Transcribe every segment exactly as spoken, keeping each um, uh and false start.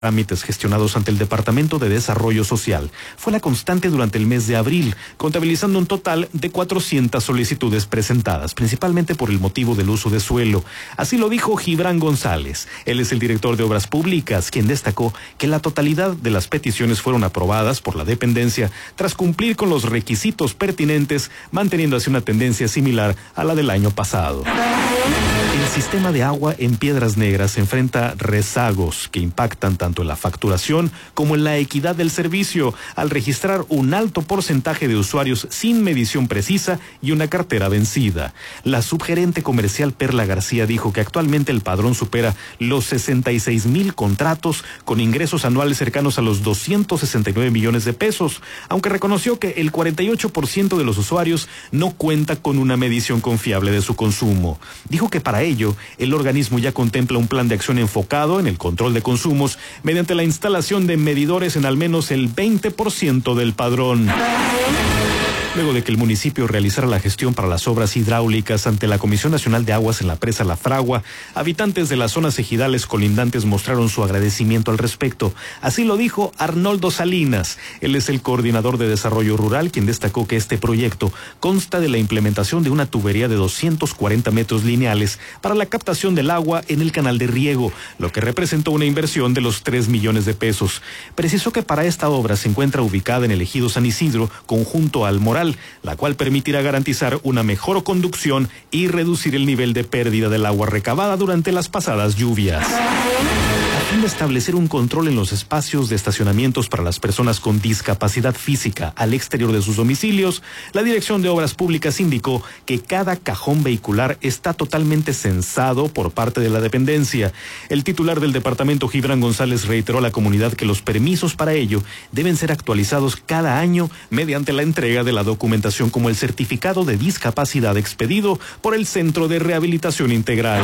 trámites gestionados ante el Departamento de Desarrollo Social fue la constante durante el mes de abril, contabilizando un total de cuatrocientas solicitudes presentadas, principalmente por el motivo del uso de suelo. Así lo dijo Gibran González. Él es el director de Obras Públicas, quien destacó que la totalidad de las peticiones fueron aprobadas por la dependencia tras cumplir con los requisitos pertinentes, manteniendo así una tendencia similar a la del año pasado. El sistema de agua en Piedras Negras enfrenta rezagos que impactan tanto en la facturación como en la equidad del servicio, al registrar un alto porcentaje de usuarios sin medición precisa y una cartera vencida. La subgerente comercial Perla García dijo que actualmente el padrón supera los sesenta y seis mil contratos con ingresos anuales cercanos a los doscientos sesenta y nueve millones de pesos, aunque reconoció que el cuarenta y ocho por ciento de los usuarios no cuenta con una medición confiable de su consumo. Dijo que para ello, el organismo ya contempla un plan de acción enfocado en el control de consumos mediante la instalación de medidores en al menos el veinte por ciento del padrón. Luego de que el municipio realizara la gestión para las obras hidráulicas ante la Comisión Nacional de Aguas en la presa La Fragua, habitantes de las zonas ejidales colindantes mostraron su agradecimiento al respecto. Así lo dijo Arnoldo Salinas. Él es el coordinador de desarrollo rural, quien destacó que este proyecto consta de la implementación de una tubería de doscientos cuarenta metros lineales para la captación del agua en el canal de riego, lo que representó una inversión de los tres millones de pesos. Precisó que para esta obra se encuentra ubicada en el ejido San Isidro, conjunto al Moral, la cual permitirá garantizar una mejor conducción y reducir el nivel de pérdida del agua recabada durante las pasadas lluvias. A fin de establecer un control en los espacios de estacionamientos para las personas con discapacidad física al exterior de sus domicilios, la Dirección de Obras Públicas indicó que cada cajón vehicular está totalmente censado por parte de la dependencia. El titular del departamento, Gibran González, reiteró a la comunidad que los permisos para ello deben ser actualizados cada año mediante la entrega de la documentación como el certificado de discapacidad expedido por el Centro de Rehabilitación Integral.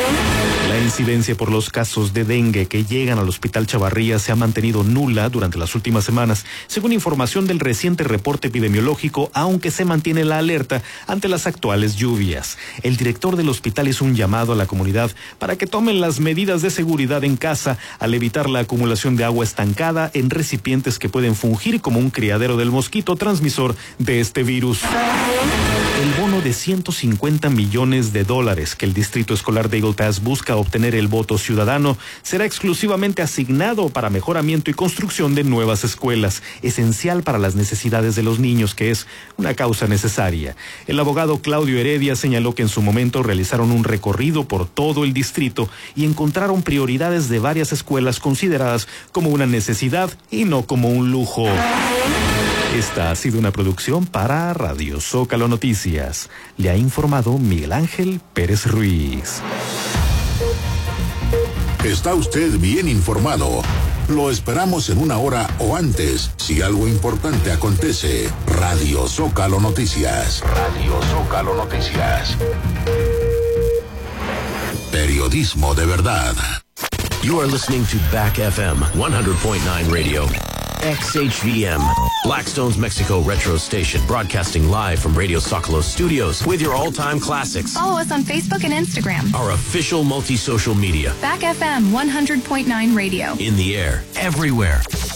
La incidencia por los casos de dengue que llegan al Hospital Chavarría se ha mantenido nula durante las últimas semanas, según información del reciente reporte epidemiológico, aunque se mantiene la alerta ante las actuales lluvias. El director del hospital hizo un llamado a la comunidad para que tomen las medidas de seguridad en casa al evitar la acumulación de agua estancada en recipientes que pueden fungir como un criadero del mosquito transmisor de este virus. El bono de ciento cincuenta millones de dólares que el Distrito Escolar de Eagle Pass busca obtener el voto ciudadano será exclusivamente asignado para mejoramiento y construcción de nuevas escuelas, esencial para las necesidades de los niños, que es una causa necesaria. El abogado Claudio Heredia señaló que en su momento realizaron un recorrido por todo el distrito y encontraron prioridades de varias escuelas consideradas como una necesidad y no como un lujo. Esta ha sido una producción para Radio Zócalo Noticias. Le ha informado Miguel Ángel Pérez Ruiz. Está usted bien informado. Lo esperamos en una hora o antes, si algo importante acontece. Radio Zócalo Noticias. Radio Zócalo Noticias. Periodismo de verdad. You are listening to Back F M one hundred point nine Radio. X H V M, Blackstone's Mexico Retro Station, broadcasting live from Radio Zócalo Studios with your all-time classics. Follow us on Facebook and Instagram. Our official multi-social media. Back F M one hundred point nine Radio. In the air, everywhere.